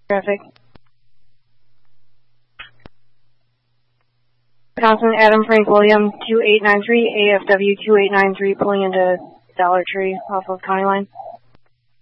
Traffic. Councilman Adam Frank William, 2893, AFW 2893, pulling into Dollar Tree off of County Line.